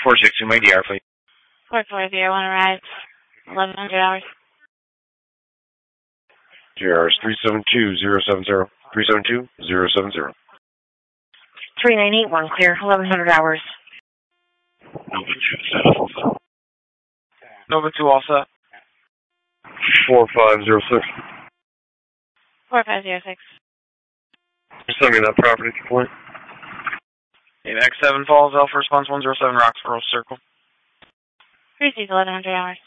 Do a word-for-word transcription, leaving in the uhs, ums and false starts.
four six two, my D R, please. four four zero one arrives. eleven hundred hours. D R is three seven two zero seven zero. three seven two zero seven zero. three nine eight one, clear. eleven hundred hours. Nova two set. Nova two all set. four five zero six. four five zero six. Send me that property at your point. X seven Falls, Alpha response one zero seven Roxborough Circle. Receive eleven hundred hours.